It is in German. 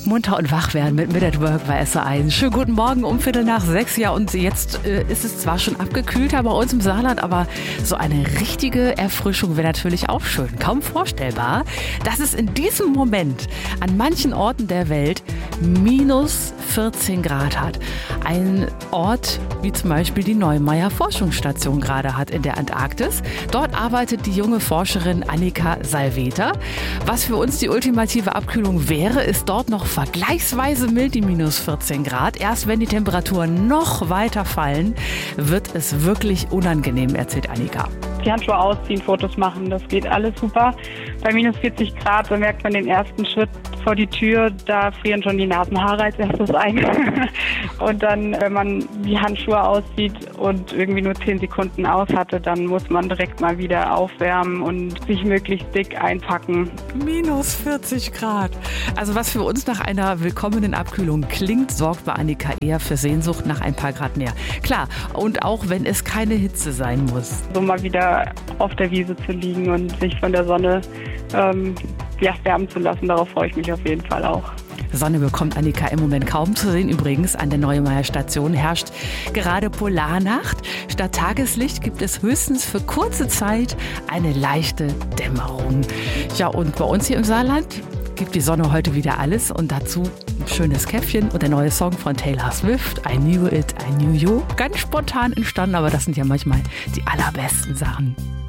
Munter und wach werden mit at Work bei SR1. Schönen guten Morgen um 5:45. Ja, und jetzt ist es zwar schon abgekühlter bei uns im Saarland, aber so eine richtige Erfrischung wäre natürlich auch schön. Kaum vorstellbar, dass es in diesem Moment an manchen Orten der Welt minus 14 Grad hat. Ein Ort wie zum Beispiel die Neumeier Forschungsstation gerade hat in der Antarktis. Dort arbeitet die junge Forscherin Annika Salveter. Was für uns die ultimative Abkühlung wäre, ist dort noch vergleichsweise mild, die minus 14 Grad. Erst wenn die Temperaturen noch weiter fallen, wird es wirklich unangenehm, erzählt Annika. Die Handschuhe ausziehen, Fotos machen, das geht alles super. Bei minus 40 Grad, da merkt man den ersten Schritt vor die Tür, da frieren schon die Nasenhaare als erstes ein. Und dann, wenn man die Handschuhe auszieht und irgendwie nur 10 Sekunden aus hatte, dann muss man direkt mal wieder aufwärmen und sich möglichst dick einpacken. Minus 40 Grad. Also was für uns nach einer willkommenen Abkühlung klingt, sorgt bei Annika eher für Sehnsucht nach ein paar Grad mehr. Klar, und auch wenn es keine Hitze sein muss. So mal wieder auf der Wiese zu liegen und sich von der Sonne wärmen zu lassen, darauf freue ich mich auf jeden Fall auch. Sonne bekommt Annika im Moment kaum zu sehen. Übrigens, an der Neumeier Station herrscht gerade Polarnacht. Statt Tageslicht gibt es höchstens für kurze Zeit eine leichte Dämmerung. Ja, und bei uns hier im Saarland gibt die Sonne heute wieder alles und dazu ein schönes Käffchen und der neue Song von Taylor Swift, I Knew It, I Knew You. Ganz spontan entstanden, aber das sind ja manchmal die allerbesten Sachen.